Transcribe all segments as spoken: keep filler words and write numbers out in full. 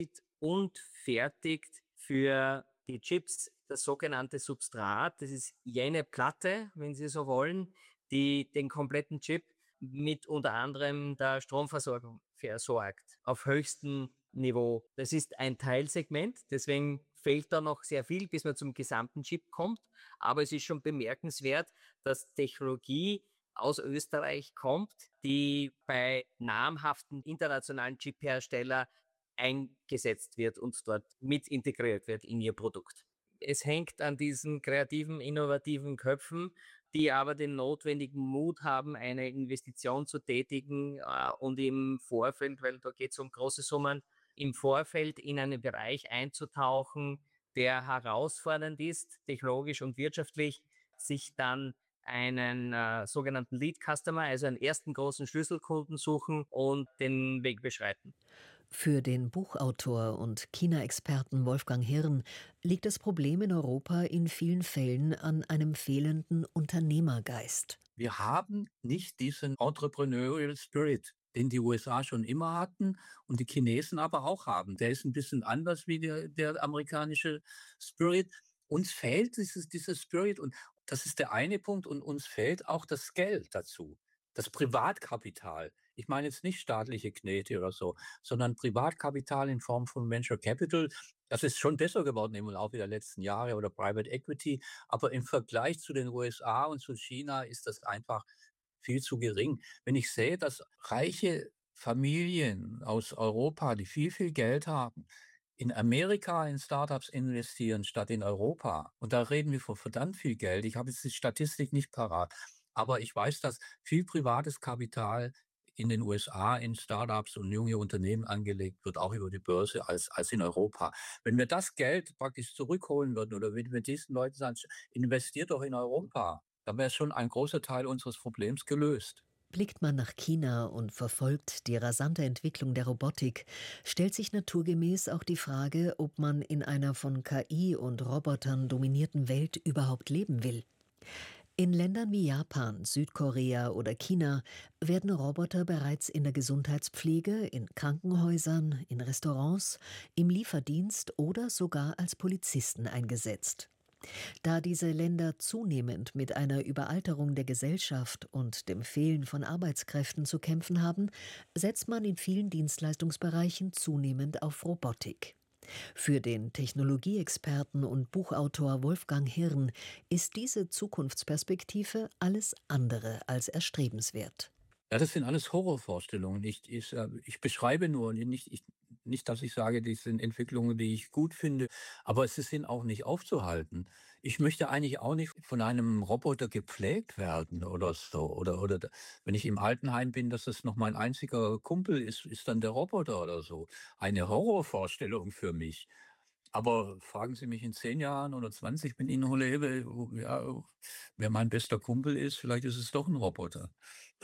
und fertigt für die Chips das sogenannte Substrat. Das ist jene Platte, wenn Sie so wollen, die den kompletten Chip mit unter anderem der Stromversorgung versorgt, auf höchstem Niveau. Das ist ein Teilsegment, deswegen fehlt da noch sehr viel, bis man zum gesamten Chip kommt. Aber es ist schon bemerkenswert, dass Technologie aus Österreich kommt, die bei namhaften internationalen Chip-Herstellern eingesetzt wird und dort mit integriert wird in ihr Produkt. Es hängt an diesen kreativen, innovativen Köpfen, die aber den notwendigen Mut haben, eine Investition zu tätigen äh, und im Vorfeld, weil da geht es um große Summen, im Vorfeld in einen Bereich einzutauchen, der herausfordernd ist, technologisch und wirtschaftlich, sich dann einen äh, sogenannten Lead Customer, also einen ersten großen Schlüsselkunden suchen und den Weg beschreiten. Für den Buchautor und China-Experten Wolfgang Hirn liegt das Problem in Europa in vielen Fällen an einem fehlenden Unternehmergeist. Wir haben nicht diesen Entrepreneurial Spirit, den die U S A schon immer hatten und die Chinesen aber auch haben. Der ist ein bisschen anders wie der, der amerikanische Spirit. Uns fehlt dieses, dieser Spirit und das ist der eine Punkt und uns fehlt auch das Geld dazu. Das Privatkapital. Ich meine jetzt nicht staatliche Knete oder so, sondern Privatkapital in Form von Venture Capital. Das ist schon besser geworden im Laufe der letzten Jahre oder Private Equity. Aber im Vergleich zu den U S A und zu China ist das einfach viel zu gering. Wenn ich sehe, dass reiche Familien aus Europa, die viel, viel Geld haben, in Amerika in Startups investieren statt in Europa. Und da reden wir von verdammt viel Geld. Ich habe jetzt die Statistik nicht parat. Aber ich weiß, dass viel privates Kapital in den U S A in Startups und junge Unternehmen angelegt wird, auch über die Börse, als, als in Europa. Wenn wir das Geld praktisch zurückholen würden oder wenn wir diesen Leuten sagen, investiert doch in Europa, dann wäre schon ein großer Teil unseres Problems gelöst. Blickt man nach China und verfolgt die rasante Entwicklung der Robotik, stellt sich naturgemäß auch die Frage, ob man in einer von K I und Robotern dominierten Welt überhaupt leben will. In Ländern wie Japan, Südkorea oder China werden Roboter bereits in der Gesundheitspflege, in Krankenhäusern, in Restaurants, im Lieferdienst oder sogar als Polizisten eingesetzt. Da diese Länder zunehmend mit einer Überalterung der Gesellschaft und dem Fehlen von Arbeitskräften zu kämpfen haben, setzt man in vielen Dienstleistungsbereichen zunehmend auf Robotik. Für den Technologieexperten und Buchautor Wolfgang Hirn ist diese Zukunftsperspektive alles andere als erstrebenswert. Ja, das sind alles Horrorvorstellungen. Ich, ich, ich beschreibe nur, nicht, ich, nicht, dass ich sage, das sind Entwicklungen, die ich gut finde, aber es sind auch nicht aufzuhalten. Ich möchte eigentlich auch nicht von einem Roboter gepflegt werden oder so. Oder, oder wenn ich im Altenheim bin, dass das noch mein einziger Kumpel ist, ist dann der Roboter oder so. Eine Horrorvorstellung für mich. Aber fragen Sie mich in zehn Jahren oder zwanzig, wenn ich noch lebe, ja, wer mein bester Kumpel ist, vielleicht ist es doch ein Roboter.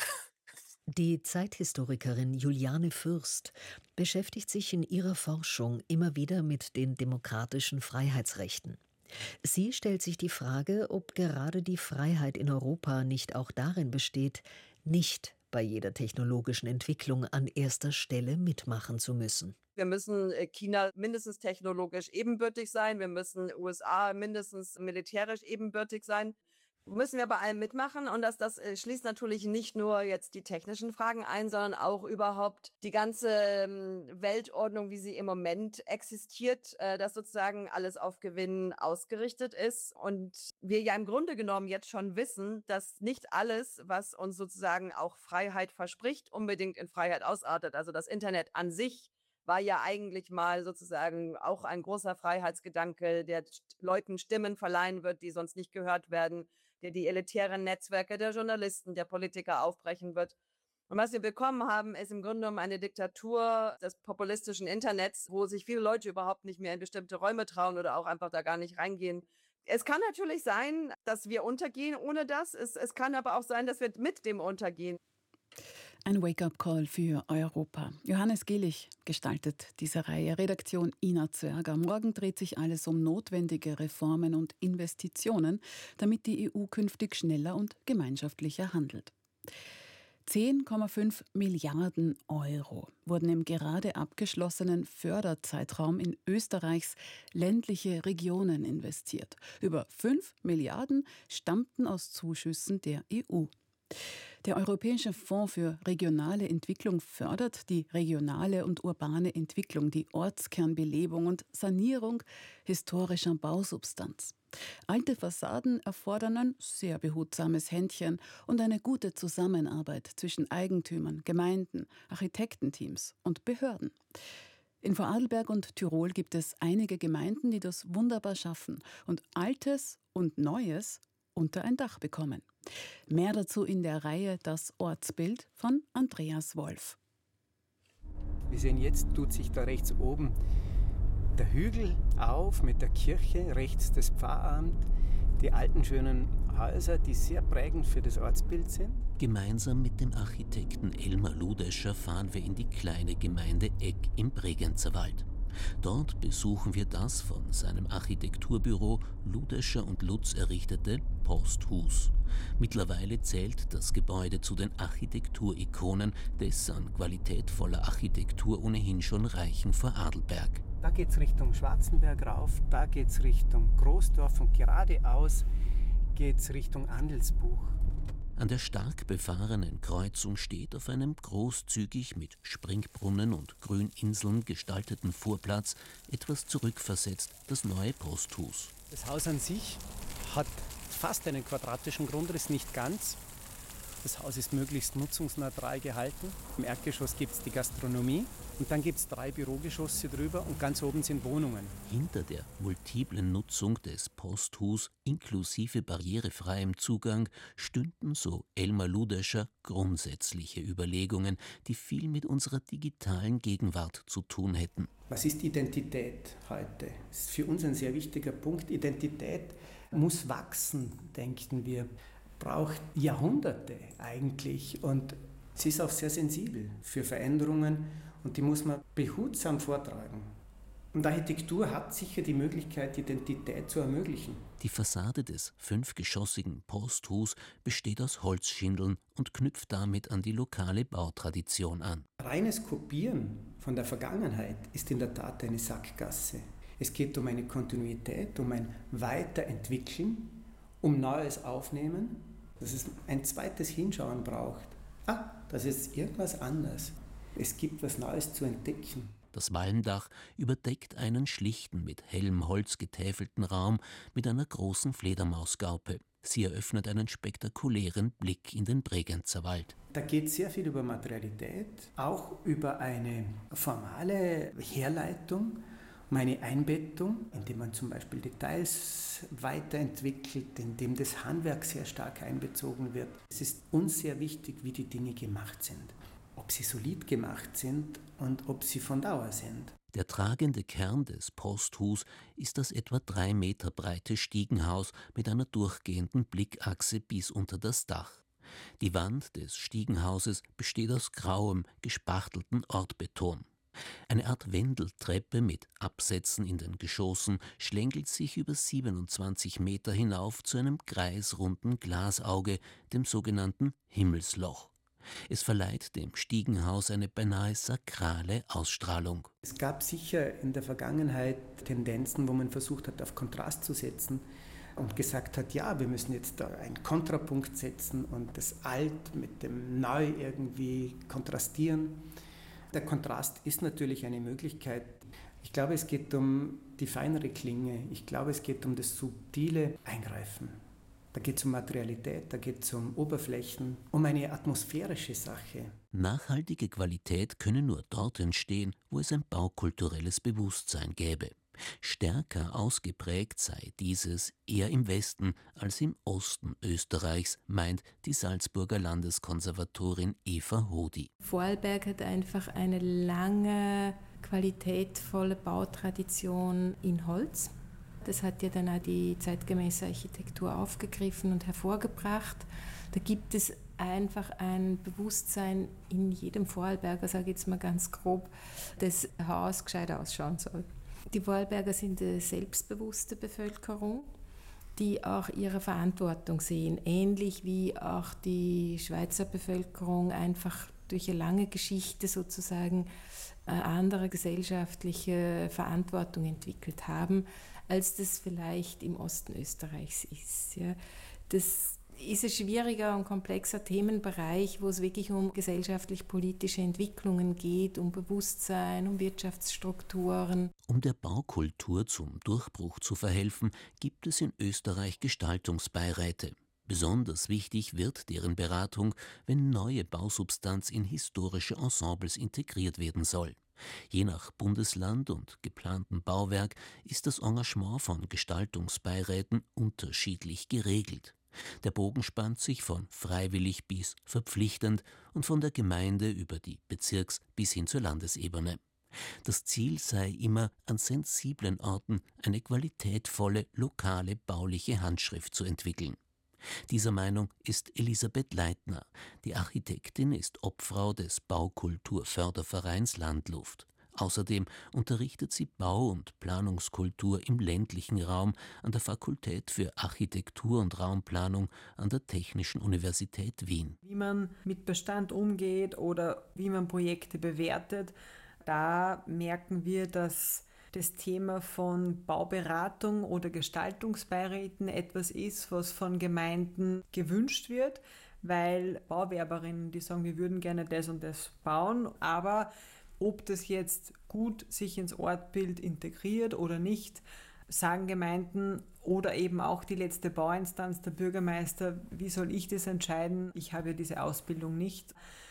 Die Zeithistorikerin Juliane Fürst beschäftigt sich in ihrer Forschung immer wieder mit den demokratischen Freiheitsrechten. Sie stellt sich die Frage, ob gerade die Freiheit in Europa nicht auch darin besteht, nicht bei jeder technologischen Entwicklung an erster Stelle mitmachen zu müssen. Wir müssen China mindestens technologisch ebenbürtig sein, wir müssen U S A mindestens militärisch ebenbürtig sein. Müssen wir bei allem mitmachen und das, das schließt natürlich nicht nur jetzt die technischen Fragen ein, sondern auch überhaupt die ganze Weltordnung, wie sie im Moment existiert, dass sozusagen alles auf Gewinn ausgerichtet ist und wir ja im Grunde genommen jetzt schon wissen, dass nicht alles, was uns sozusagen auch Freiheit verspricht, unbedingt in Freiheit ausartet. Also das Internet an sich war ja eigentlich mal sozusagen auch ein großer Freiheitsgedanke, der Leuten Stimmen verleihen wird, die sonst nicht gehört werden, der die elitären Netzwerke der Journalisten, der Politiker aufbrechen wird. Und was wir bekommen haben, ist im Grunde genommen eine Diktatur des populistischen Internets, wo sich viele Leute überhaupt nicht mehr in bestimmte Räume trauen oder auch einfach da gar nicht reingehen. Es kann natürlich sein, dass wir untergehen ohne das. Es, es kann aber auch sein, dass wir mit dem untergehen. Ein Wake-up-Call für Europa. Johannes Gillich gestaltet diese Reihe. Redaktion Ina Zwerger. Morgen dreht sich alles um notwendige Reformen und Investitionen, damit die E U künftig schneller und gemeinschaftlicher handelt. zehn Komma fünf Milliarden Euro wurden im gerade abgeschlossenen Förderzeitraum in Österreichs ländliche Regionen investiert. Über fünf Milliarden stammten aus Zuschüssen der E U. Der Europäische Fonds für regionale Entwicklung fördert die regionale und urbane Entwicklung, die Ortskernbelebung und Sanierung historischer Bausubstanz. Alte Fassaden erfordern ein sehr behutsames Händchen und eine gute Zusammenarbeit zwischen Eigentümern, Gemeinden, Architektenteams und Behörden. In Vorarlberg und Tirol gibt es einige Gemeinden, die das wunderbar schaffen und Altes und Neues unter ein Dach bekommen. Mehr dazu in der Reihe Das Ortsbild von Andreas Wolf. Wir sehen jetzt, tut sich da rechts oben der Hügel auf mit der Kirche, rechts das Pfarramt, die alten schönen Häuser, die sehr prägend für das Ortsbild sind. Gemeinsam mit dem Architekten Elmar Ludescher fahren wir in die kleine Gemeinde Egg im Bregenzerwald. Dort besuchen wir das von seinem Architekturbüro Ludescher und Lutz errichtete Posthus. Mittlerweile zählt das Gebäude zu den Architekturikonen des an qualitätvoller Architektur ohnehin schon reichen Vorarlberg. Da geht es Richtung Schwarzenberg rauf, da geht es Richtung Großdorf und geradeaus geht es Richtung Andelsbuch. An der stark befahrenen Kreuzung steht auf einem großzügig mit Springbrunnen und Grüninseln gestalteten Vorplatz etwas zurückversetzt das neue Posthus. Das Haus an sich hat fast einen quadratischen Grundriss, nicht ganz. Das Haus ist möglichst nutzungsneutral gehalten. Im Erdgeschoss gibt es die Gastronomie und dann gibt es drei Bürogeschosse drüber und ganz oben sind Wohnungen. Hinter der multiplen Nutzung des Posthus inklusive barrierefreiem Zugang stünden, so Elmar Ludescher, grundsätzliche Überlegungen, die viel mit unserer digitalen Gegenwart zu tun hätten. Was ist Identität heute? Das ist für uns ein sehr wichtiger Punkt. Identität muss wachsen, denken wir. Braucht Jahrhunderte eigentlich und sie ist auch sehr sensibel für Veränderungen und die muss man behutsam vortragen. Und Architektur hat sicher die Möglichkeit, Identität zu ermöglichen. Die Fassade des fünfgeschossigen Posthus besteht aus Holzschindeln und knüpft damit an die lokale Bautradition an. Reines Kopieren von der Vergangenheit ist in der Tat eine Sackgasse. Es geht um eine Kontinuität, um ein Weiterentwickeln, um Neues aufnehmen, dass es ein zweites Hinschauen braucht. Ah, das ist irgendwas anderes. Es gibt was Neues zu entdecken. Das Walmdach überdeckt einen schlichten, mit hellem Holz getäfelten Raum mit einer großen Fledermausgaupe. Sie eröffnet einen spektakulären Blick in den Bregenzerwald. Da geht sehr viel über Materialität, auch über eine formale Herleitung, um eine Einbettung, indem man zum Beispiel Details weiterentwickelt, indem das Handwerk sehr stark einbezogen wird. Es ist uns sehr wichtig, wie die Dinge gemacht sind. Ob sie solid gemacht sind und ob sie von Dauer sind. Der tragende Kern des Posthus ist das etwa drei Meter breite Stiegenhaus mit einer durchgehenden Blickachse bis unter das Dach. Die Wand des Stiegenhauses besteht aus grauem, gespachtelten Ortbeton. Eine Art Wendeltreppe mit Absätzen in den Geschossen schlängelt sich über siebenundzwanzig Meter hinauf zu einem kreisrunden Glasauge, dem sogenannten Himmelsloch. Es verleiht dem Stiegenhaus eine beinahe sakrale Ausstrahlung. Es gab sicher in der Vergangenheit Tendenzen, wo man versucht hat, auf Kontrast zu setzen und gesagt hat, ja, wir müssen jetzt da einen Kontrapunkt setzen und das Alt mit dem Neu irgendwie kontrastieren. Der Kontrast ist natürlich eine Möglichkeit. Ich glaube, es geht um die feinere Klinge. Ich glaube, es geht um das subtile Eingreifen. Da geht es um Materialität, da geht es um Oberflächen, um eine atmosphärische Sache. Nachhaltige Qualität könne nur dort entstehen, wo es ein baukulturelles Bewusstsein gäbe. Stärker ausgeprägt sei dieses eher im Westen als im Osten Österreichs, meint die Salzburger Landeskonservatorin Eva Hodi. Vorarlberg hat einfach eine lange, qualitätvolle Bautradition in Holz. Das hat ja dann auch die zeitgemäße Architektur aufgegriffen und hervorgebracht. Da gibt es einfach ein Bewusstsein in jedem Vorarlberger, sage ich jetzt mal ganz grob, dass ein Haus gescheit ausschauen soll. Die Vorarlberger sind eine selbstbewusste Bevölkerung die auch ihre Verantwortung sehen, ähnlich wie auch die Schweizer Bevölkerung einfach durch eine lange Geschichte sozusagen eine andere gesellschaftliche Verantwortung entwickelt haben, als das vielleicht im Osten Österreichs ist. Ja. Das ist ein schwieriger und komplexer Themenbereich, wo es wirklich um gesellschaftlich-politische Entwicklungen geht, um Bewusstsein, um Wirtschaftsstrukturen. Um der Baukultur zum Durchbruch zu verhelfen, gibt es in Österreich Gestaltungsbeiräte. Besonders wichtig wird deren Beratung, wenn neue Bausubstanz in historische Ensembles integriert werden soll. Je nach Bundesland und geplantem Bauwerk ist das Engagement von Gestaltungsbeiräten unterschiedlich geregelt. Der Bogen spannt sich von freiwillig bis verpflichtend und von der Gemeinde über die Bezirks- bis hin zur Landesebene. Das Ziel sei immer, an sensiblen Orten eine qualitätvolle, lokale bauliche Handschrift zu entwickeln. Dieser Meinung ist Elisabeth Leitner. Die Architektin ist Obfrau des Baukulturfördervereins Landluft. Außerdem unterrichtet sie Bau- und Planungskultur im ländlichen Raum an der Fakultät für Architektur und Raumplanung an der Technischen Universität Wien. Wie man mit Bestand umgeht oder wie man Projekte bewertet, da merken wir, dass das Thema von Bauberatung oder Gestaltungsbeiräten etwas ist, was von Gemeinden gewünscht wird, weil Bauwerberinnen, die sagen, wir würden gerne das und das bauen, aber ob das jetzt gut sich ins Ortsbild integriert oder nicht, sagen Gemeinden oder eben auch die letzte Bauinstanz, der Bürgermeister, wie soll ich das entscheiden? Ich habe ja diese Ausbildung nicht.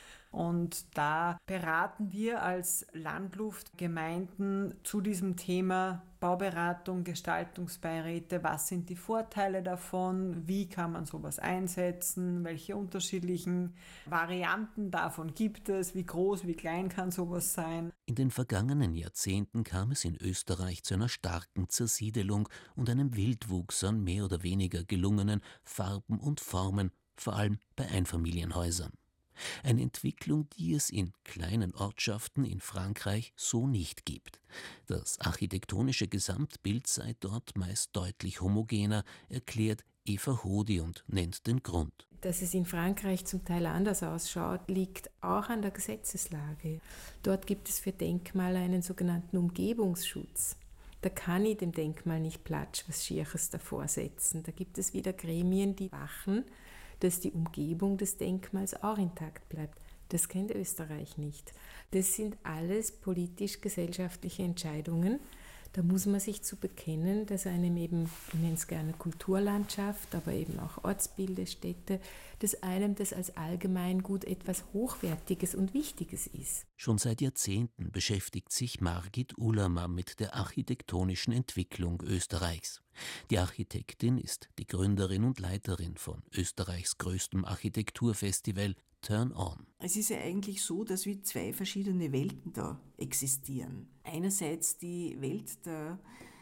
Und da beraten wir als Landluft Gemeinden zu diesem Thema Bauberatung, Gestaltungsbeiräte. Was sind die Vorteile davon? Wie kann man sowas einsetzen? Welche unterschiedlichen Varianten davon gibt es? Wie groß, wie klein kann sowas sein? In den vergangenen Jahrzehnten kam es in Österreich zu einer starken Zersiedelung und einem Wildwuchs an mehr oder weniger gelungenen Farben und Formen, vor allem bei Einfamilienhäusern. Eine Entwicklung, die es in kleinen Ortschaften in Frankreich so nicht gibt. Das architektonische Gesamtbild sei dort meist deutlich homogener, erklärt Eva Hodi und nennt den Grund. Dass es in Frankreich zum Teil anders ausschaut, liegt auch an der Gesetzeslage. Dort gibt es für Denkmale einen sogenannten Umgebungsschutz. Da kann ich dem Denkmal nicht platsch was Schieres davor setzen. Da gibt es wieder Gremien, die wachen, dass die Umgebung des Denkmals auch intakt bleibt. Das kennt Österreich nicht. Das sind alles politisch-gesellschaftliche Entscheidungen. Da muss man sich zu bekennen, dass einem eben, ich nenne es gerne Kulturlandschaft, aber eben auch Ortsbilder, Städte, dass einem das als Allgemeingut etwas Hochwertiges und Wichtiges ist. Schon seit Jahrzehnten beschäftigt sich Margit Uhlama mit der architektonischen Entwicklung Österreichs. Die Architektin ist die Gründerin und Leiterin von Österreichs größtem Architekturfestival Turn On. Es ist ja eigentlich so, dass wie zwei verschiedene Welten da existieren. Einerseits die Welt der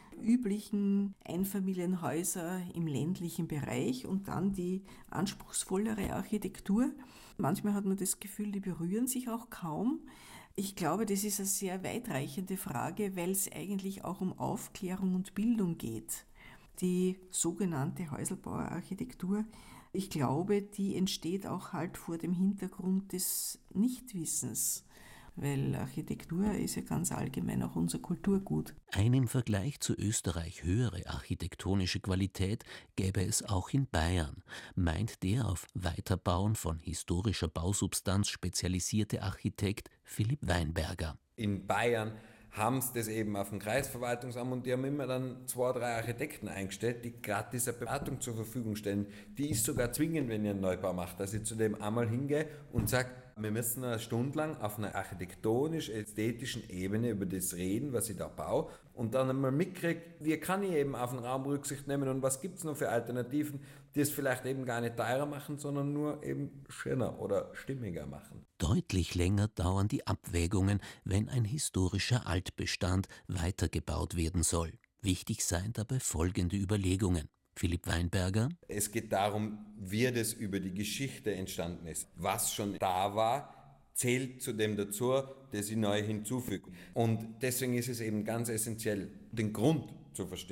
üblichen Einfamilienhäuser im ländlichen Bereich und dann die anspruchsvollere Architektur. Manchmal hat man das Gefühl, die berühren sich auch kaum. Ich glaube, das ist eine sehr weitreichende Frage, weil es eigentlich auch um Aufklärung und Bildung geht. Die sogenannte Häuselbauerarchitektur, ich glaube, die entsteht auch halt vor dem Hintergrund des Nichtwissens, weil Architektur ist ja ganz allgemein auch unser Kulturgut. Eine im Vergleich zu Österreich höhere architektonische Qualität gäbe es auch in Bayern, meint der auf Weiterbauen von historischer Bausubstanz spezialisierte Architekt Philipp Weinberger. In Bayern haben sie das eben auf dem Kreisverwaltungsamt und die haben immer dann zwei, drei Architekten eingestellt, die gratis eine Beratung zur Verfügung stellen. Die ist sogar zwingend, wenn ihr einen Neubau macht, dass ich zu dem einmal hingehe und sage, wir müssen eine Stunde lang auf einer architektonisch-ästhetischen Ebene über das reden, was ich da baue und dann einmal mitkriege, wie kann ich eben auf den Raum Rücksicht nehmen und was gibt es noch für Alternativen, die es vielleicht eben gar nicht teurer machen, sondern nur eben schöner oder stimmiger machen. Deutlich länger dauern die Abwägungen, wenn ein historischer Altbestand weitergebaut werden soll. Wichtig seien dabei folgende Überlegungen. Philipp Weinberger. Es geht darum, wie das über die Geschichte entstanden ist. Was schon da war, zählt zu dem dazu, das ich neu hinzufüge. Und deswegen ist es eben ganz essentiell, den Grund zu verstehen.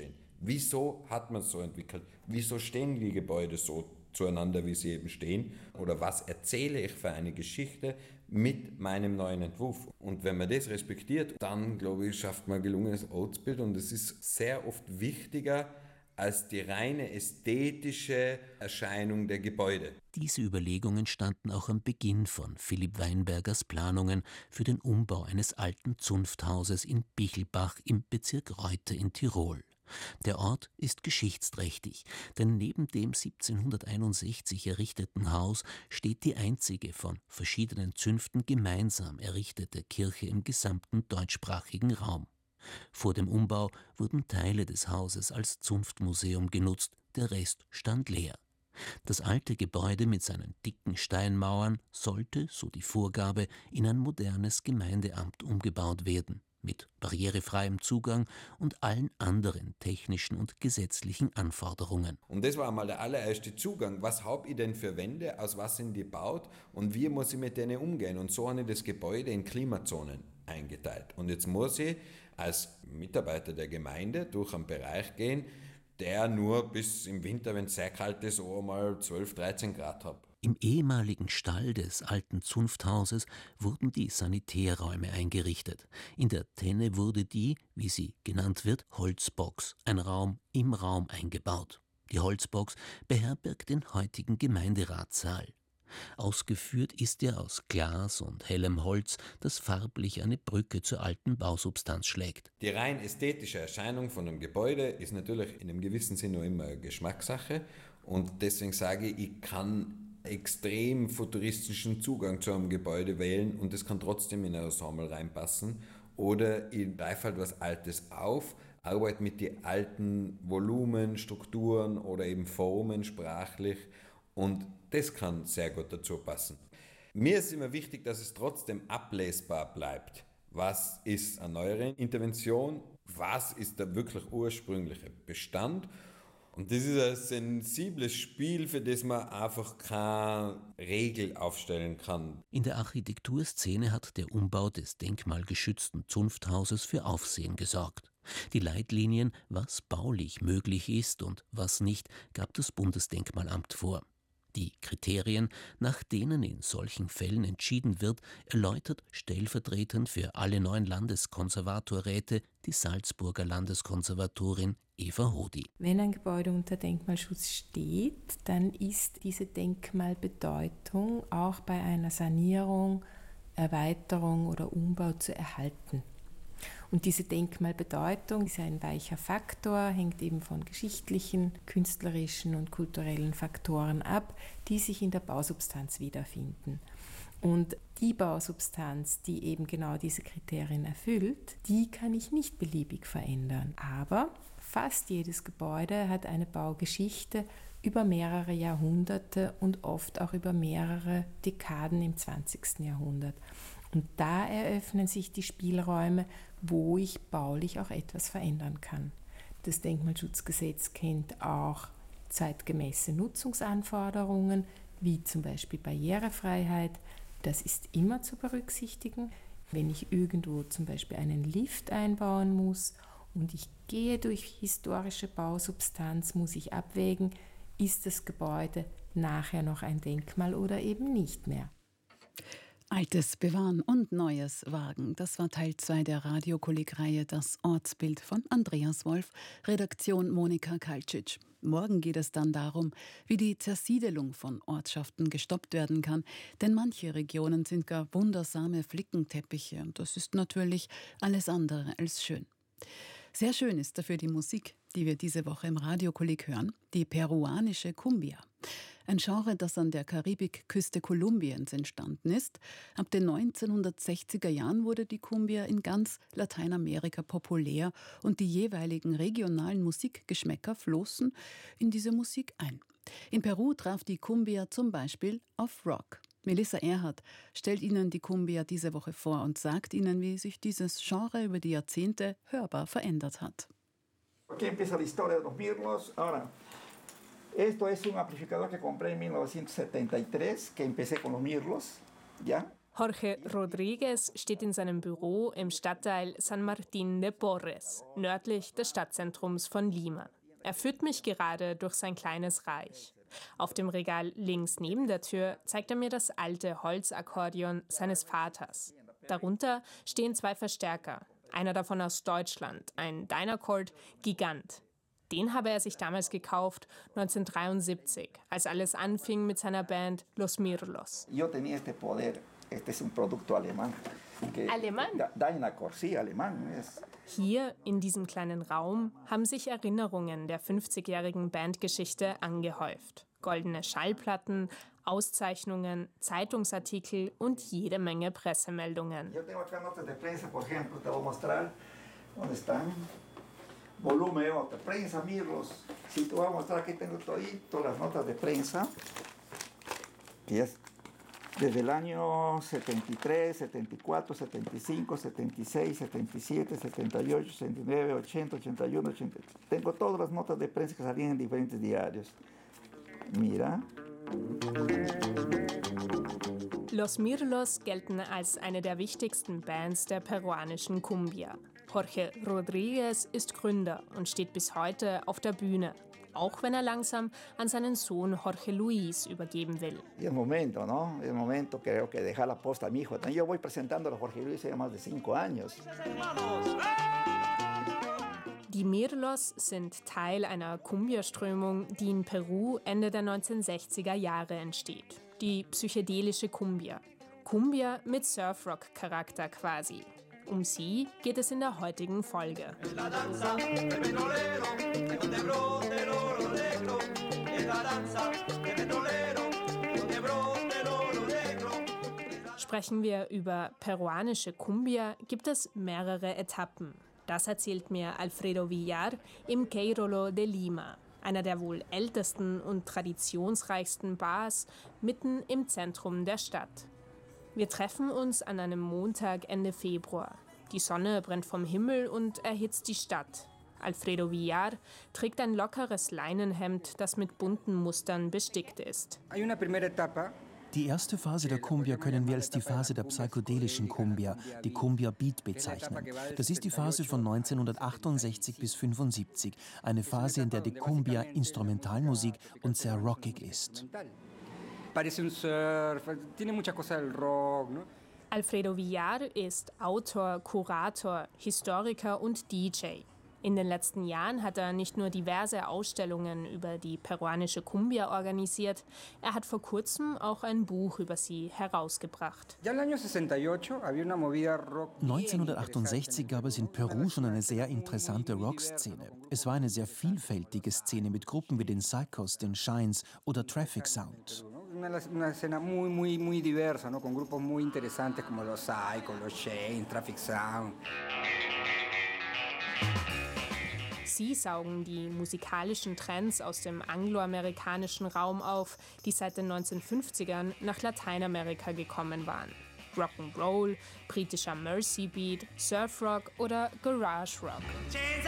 Wieso hat man es so entwickelt? Wieso stehen die Gebäude so zueinander, wie sie eben stehen? Oder was erzähle ich für eine Geschichte mit meinem neuen Entwurf? Und wenn man das respektiert, dann, glaube ich, schafft man ein gelungenes Ortsbild. Und es ist sehr oft wichtiger als die reine ästhetische Erscheinung der Gebäude. Diese Überlegungen standen auch am Beginn von Philipp Weinbergers Planungen für den Umbau eines alten Zunfthauses in Bichelbach im Bezirk Reute in Tirol. Der Ort ist geschichtsträchtig, denn neben dem siebzehnhunderteinundsechzig errichteten Haus steht die einzige von verschiedenen Zünften gemeinsam errichtete Kirche im gesamten deutschsprachigen Raum. Vor dem Umbau wurden Teile des Hauses als Zunftmuseum genutzt, der Rest stand leer. Das alte Gebäude mit seinen dicken Steinmauern sollte, so die Vorgabe, in ein modernes Gemeindeamt umgebaut werden, mit barrierefreiem Zugang und allen anderen technischen und gesetzlichen Anforderungen. Und das war einmal der allererste Zugang. Was habe ich denn für Wände, aus was sind die gebaut und wie muss ich mit denen umgehen? Und so habe ich das Gebäude in Klimazonen eingeteilt. Und jetzt muss ich als Mitarbeiter der Gemeinde durch einen Bereich gehen, der nur bis im Winter, wenn es sehr kalt ist, auch mal zwölf, dreizehn Grad hat. Im ehemaligen Stall des alten Zunfthauses wurden die Sanitärräume eingerichtet. In der Tenne wurde die, wie sie genannt wird, Holzbox, ein Raum im Raum eingebaut. Die Holzbox beherbergt den heutigen Gemeinderatssaal. Ausgeführt ist er aus Glas und hellem Holz, das farblich eine Brücke zur alten Bausubstanz schlägt. Die rein ästhetische Erscheinung von einem Gebäude ist natürlich in einem gewissen Sinne noch immer eine Geschmackssache. Und deswegen sage ich, ich kann extrem futuristischen Zugang zu einem Gebäude wählen und das kann trotzdem in ein Ensemble reinpassen. Oder ich greife halt was Altes auf, arbeite mit den alten Volumen, Strukturen oder eben Formen sprachlich und das kann sehr gut dazu passen. Mir ist immer wichtig, dass es trotzdem ablesbar bleibt. Was ist eine neuere Intervention? Was ist der wirklich ursprüngliche Bestand? Und das ist ein sensibles Spiel, für das man einfach keine Regel aufstellen kann. In der Architekturszene hat der Umbau des denkmalgeschützten Zunfthauses für Aufsehen gesorgt. Die Leitlinien, was baulich möglich ist und was nicht, gab das Bundesdenkmalamt vor. Die Kriterien, nach denen in solchen Fällen entschieden wird, erläutert stellvertretend für alle neun Landeskonservatorräte die Salzburger Landeskonservatorin Eva Hodi. Wenn ein Gebäude unter Denkmalschutz steht, dann ist diese Denkmalbedeutung auch bei einer Sanierung, Erweiterung oder Umbau zu erhalten. Und diese Denkmalbedeutung ist ein weicher Faktor, hängt eben von geschichtlichen, künstlerischen und kulturellen Faktoren ab, die sich in der Bausubstanz wiederfinden. Und die Bausubstanz, die eben genau diese Kriterien erfüllt, die kann ich nicht beliebig verändern. Aber fast jedes Gebäude hat eine Baugeschichte über mehrere Jahrhunderte und oft auch über mehrere Dekaden im zwanzigsten Jahrhundert. Und da eröffnen sich die Spielräume, wo ich baulich auch etwas verändern kann. Das Denkmalschutzgesetz kennt auch zeitgemäße Nutzungsanforderungen, wie zum Beispiel Barrierefreiheit. Das ist immer zu berücksichtigen. Wenn ich irgendwo zum Beispiel einen Lift einbauen muss und ich gehe durch historische Bausubstanz, muss ich abwägen, ist das Gebäude nachher noch ein Denkmal oder eben nicht mehr. Altes bewahren und Neues wagen. Das war Teil zwei der Radiokolleg-Reihe Das Ortsbild von Andreas Wolf, Redaktion Monika Kaltschitsch. Morgen geht es dann darum, wie die Zersiedelung von Ortschaften gestoppt werden kann, denn manche Regionen sind gar wundersame Flickenteppiche und das ist natürlich alles andere als schön. Sehr schön ist dafür die Musik, die wir diese Woche im Radiokolleg hören, die peruanische Cumbia. Ein Genre, das an der Karibikküste Kolumbiens entstanden ist. Ab den neunzehnhundertsechziger Jahren wurde die Cumbia in ganz Lateinamerika populär und die jeweiligen regionalen Musikgeschmäcker flossen in diese Musik ein. In Peru traf die Cumbia zum Beispiel auf Rock. Melissa Erhardt stellt Ihnen die Cumbia diese Woche vor und sagt Ihnen, wie sich dieses Genre über die Jahrzehnte hörbar verändert hat. Aquí empieza la historia de los mirlos. Ahora, esto es un amplificador que compré en mil novecientos setenta y tres, que empecé con los mirlos, ¿ya? Jorge Rodriguez steht in seinem Büro im Stadtteil San Martín de Porres, nördlich des Stadtzentrums von Lima. Er führt mich gerade durch sein kleines Reich. Auf dem Regal links neben der Tür zeigt er mir das alte Holzakkordeon seines Vaters. Darunter stehen zwei Verstärker, einer davon aus Deutschland, ein Dynacord Gigant. Den habe er sich damals gekauft, neunzehnhundertdreiundsiebzig, als alles anfing mit seiner Band Los Mirlos. Yo tenía este poder. Este es un producto alemán. Alemán? Dynacord, sí, alemán. Hier, in diesem kleinen Raum, haben sich Erinnerungen der fünfzigjährigen Bandgeschichte angehäuft. Goldene Schallplatten, Auszeichnungen, Zeitungsartikel und jede Menge Pressemeldungen. Yo tengo acá notas de prensa, por ejemplo, te voy a mostrar dónde están. Volumen de nota de prensa, Mirlos. Si te voy a mostrar, aquí tengo todito las notas de prensa. Que ya desde el año setenta y tres, setenta y cuatro, setenta y cinco, setenta y seis, setenta y siete, setenta y ocho, setenta y nueve, ochenta, ochenta y uno, ochenta. Tengo todas las notas de prensa que salían en diferentes diarios. Mira. Los Mirlos gelten als eine der wichtigsten Bands der peruanischen Cumbia. Jorge Rodriguez ist Gründer und steht bis heute auf der Bühne, auch wenn er langsam an seinen Sohn Jorge Luis übergeben will. Y el momento, ¿no? El momento creo que dejar la posta a mi hijo. Yo voy presentando a Jorge Luis hace más de cinco años. Die Mirlos sind Teil einer Cumbia-Strömung, die in Peru Ende der neunzehnhundertsechziger Jahre entsteht. Die psychedelische Cumbia. Cumbia mit Surfrock-Charakter quasi. Um sie geht es in der heutigen Folge. Sprechen wir über peruanische Cumbia, gibt es mehrere Etappen. Das erzählt mir Alfredo Villar im Queirolo de Lima, einer der wohl ältesten und traditionsreichsten Bars mitten im Zentrum der Stadt. Wir treffen uns an einem Montag Ende Februar. Die Sonne brennt vom Himmel und erhitzt die Stadt. Alfredo Villar trägt ein lockeres Leinenhemd, das mit bunten Mustern bestickt ist. Die erste Phase der Cumbia können wir als die Phase der psychedelischen Cumbia, die Cumbia Beat, bezeichnen. Das ist die Phase von neunzehnhundertachtundsechzig bis fünfundsiebzig, eine Phase, in der die Cumbia Instrumentalmusik und sehr rockig ist. Alfredo Villar ist Autor, Kurator, Historiker und D J. In den letzten Jahren hat er nicht nur diverse Ausstellungen über die peruanische Cumbia organisiert, er hat vor kurzem auch ein Buch über sie herausgebracht. neunzehnhundertachtundsechzig gab es in Peru schon eine sehr interessante Rockszene. Es war eine sehr vielfältige Szene mit Gruppen wie den Psychos, den Shines oder Traffic Sound. Una escena muy, muy, muy diversa, ¿no? Con grupos muy interesantes como los Psychos, los Shines, Traffic Sound. Sie saugen die musikalischen Trends aus dem angloamerikanischen Raum auf, die seit den neunzehnhundertfünfzigern nach Lateinamerika gekommen waren. Rock'n'Roll, britischer Mersey Beat, Surfrock oder Garage Rock.